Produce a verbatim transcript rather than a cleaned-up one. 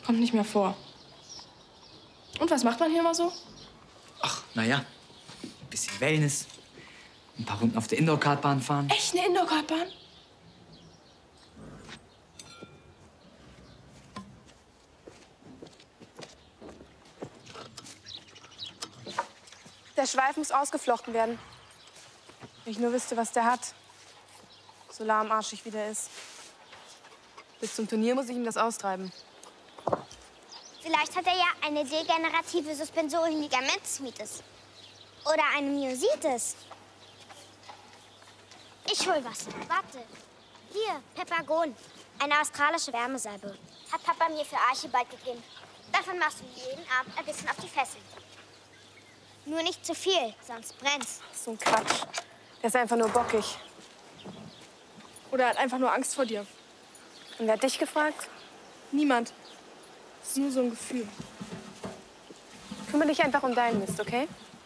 Kommt nicht mehr vor. Und was macht man hier immer so? Ach, naja, ein bisschen Wellness, ein paar Runden auf der Indoor-Kartbahn fahren. Echt eine Indoor-Kartbahn? Der Schweif muss ausgeflochten werden. Wenn ich nur wüsste, was der hat. So lahmarschig wie der ist. Bis zum Turnier muss ich ihm das austreiben. Vielleicht hat er ja eine degenerative Suspensoren Ligamentsmitis. Oder eine Myositis. Ich hol was. Warte. Hier, Pepagon. Eine australische Wärmesalbe. Hat Papa mir für Archibald gegeben. Davon machst du jeden Abend ein bisschen auf die Fesseln. Nur nicht zu viel, sonst brennt's. Das ist so ein Quatsch. Der ist einfach nur bockig. Oder er hat einfach nur Angst vor dir. Und wer hat dich gefragt? Niemand. Das ist nur so ein Gefühl. Kümmere dich einfach um deinen Mist, okay?